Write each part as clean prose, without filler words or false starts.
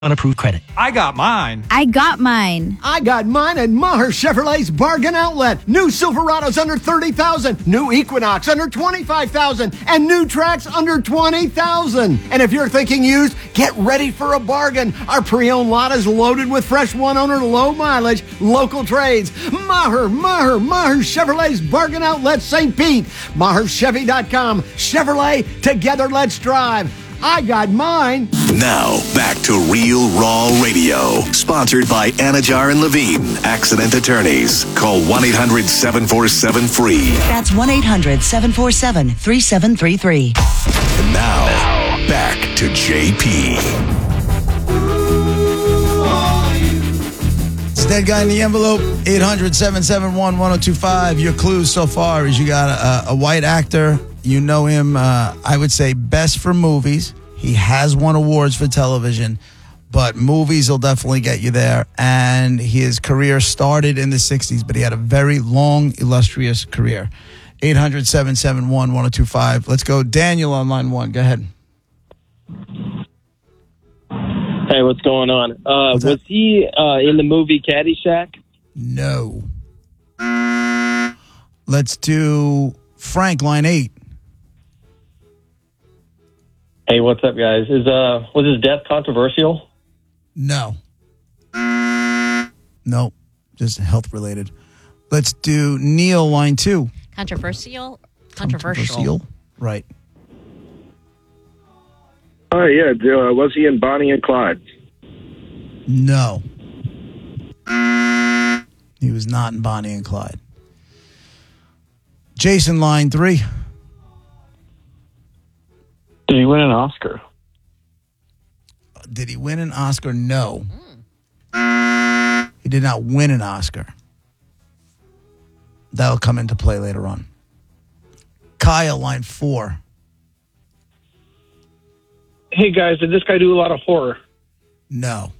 unapproved credit. I got mine. I got mine. I got mine at Maher Chevrolet's Bargain Outlet. New Silverados under $30,000, new Equinox under $25,000, and new Trax under $20,000. And if you're thinking used, get ready for a bargain. Our pre-owned lot is loaded with fresh one-owner, low-mileage, local trades. Maher Chevrolet's Bargain Outlet, St. Pete. MaherChevy.com. Chevrolet, together let's drive. I got mine. Now, back to Real Raw Radio. Sponsored by Anajar and Levine, accident attorneys. Call 1-800-747-FREE. That's 1-800-747-3733. And now, back to JP. It's Dead Guy in the Envelope, 800-771-1025. Your clues so far is you got a white actor. You know him, I would say, best for movies. He has won awards for television, but movies will definitely get you there. And his career started in the 60s, but he had a very long, illustrious career. 800-771-1025. Let's go. Daniel on line one. Go ahead. Hey, what's going on? Was he in the movie Caddyshack? No. Let's do Frank, line 8. Hey, what's up, guys? Was his death controversial? No. Nope. Just health related. Let's do Neil, line 2. Controversial? Right. Oh, yeah. Was he in Bonnie and Clyde? No. He was not in Bonnie and Clyde. Jason, line 3. Did he win an Oscar? Did he win an Oscar? No. He did not win an Oscar. That'll come into play later on. Kyle, line 4. Hey, guys, did this guy do a lot of horror? No.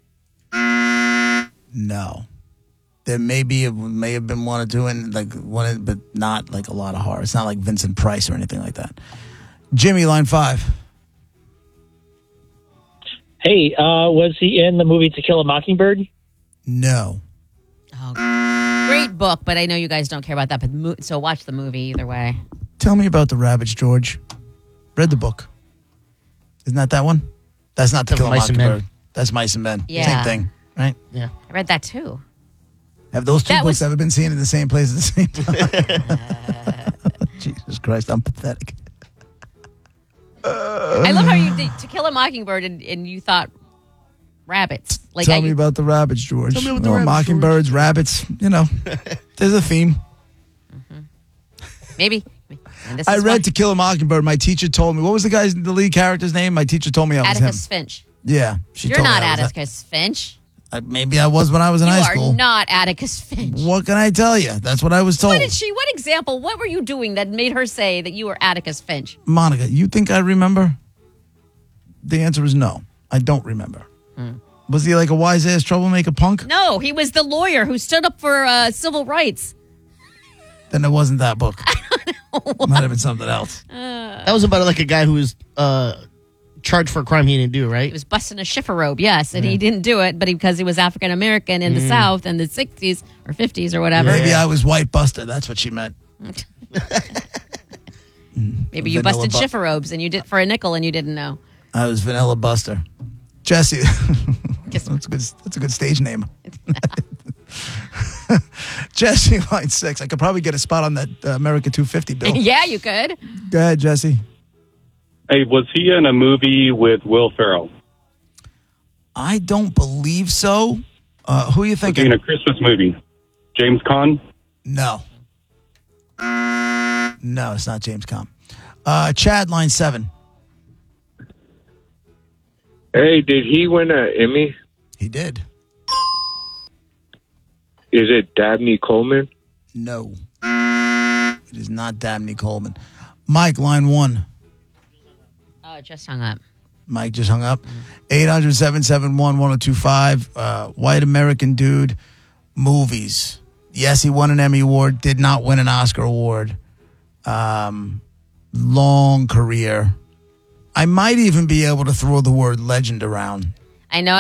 No. There may have been one or two, but not like a lot of horror. It's not like Vincent Price or anything like that. Jimmy, line 5. Hey, was he in the movie To Kill a Mockingbird? No. Oh, great book, but I know you guys don't care about that. But so watch the movie either way. Tell me about the rabbits, George. Read the book. Isn't that one? That's not To Kill a Mockingbird. That's Mice and Men. Yeah. Same thing, right? Yeah. I read that too. Have those two books ever been seen in the same place at the same time? Jesus Christ, I'm pathetic. I love how you did To Kill a Mockingbird and you thought rabbits. Tell me about the rabbits, George. Tell me about the rabbits, Mockingbirds, George. rabbits, there's a theme. Maybe. I read To Kill a Mockingbird. My teacher told me, what was the lead character's name? My teacher told me I was Atticus him. Finch. Yeah. You're not Atticus Finch. Maybe I was when I was in high school. You are not Atticus Finch. What can I tell you? That's what I was told. What example, what were you doing that made her say that you were Atticus Finch? Monica, you think I remember? The answer is no. I don't remember. Was he like a wise-ass troublemaker punk? No, he was the lawyer who stood up for civil rights. Then it wasn't that book. It might have been something else. That was about like a guy who was charged for a crime he didn't do, right? He was busting a shiffer robe, yes, and he didn't do it, but because he was African American in the South in the 60s or 50s or whatever. Maybe I was white buster. That's what she meant. Maybe you Vanilla busted shiffer robes and you did for a nickel and you didn't know. I was Vanilla Buster. Jesse. That's a good stage name. Jesse, line 6. I could probably get a spot on that America 250 bill. Yeah, you could. Go ahead, Jesse. Hey, was he in a movie with Will Ferrell? I don't believe so. Who are you thinking? Was he in a Christmas movie? James Caan? No. No, it's not James Caan. Chad, line 7. Hey, did he win an Emmy? He did. Is it Dabney Coleman? No. It is not Dabney Coleman. Mike, line 1. Oh, it just hung up. Mike just hung up. 800-771-1025. White American dude. Movies. Yes, he won an Emmy Award. Did not win an Oscar Award. Long career. I might even be able to throw the word legend around. I know